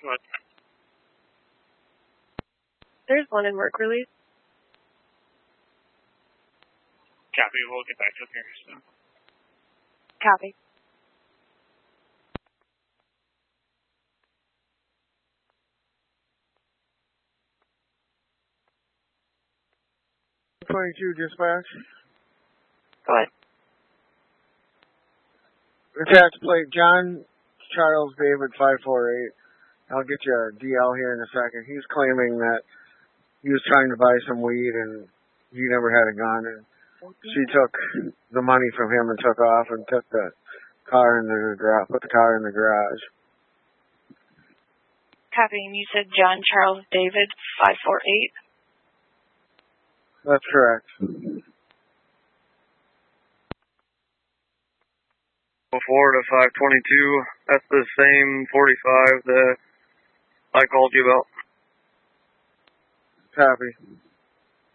What? There's one in work release. Copy, we'll get back to him here soon. Copy. Dispatch. Go ahead. Attached plate John Charles David 548. I'll get you a DL here in a second. He's claiming that he was trying to buy some weed and he never had a gun, and she took the money from him and took off and took the car in the garage, put the car in the garage. Copying. You said John Charles David 548. That's correct. 4 to 522. That's the same 45 that I called you about. Copy.